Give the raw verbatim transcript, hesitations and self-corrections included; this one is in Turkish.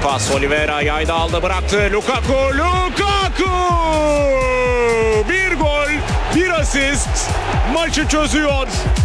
pas. Oliveira yayda aldı, bıraktı. Lukaku, Lukaku! Bir gol, bir asist maçı çözüyor.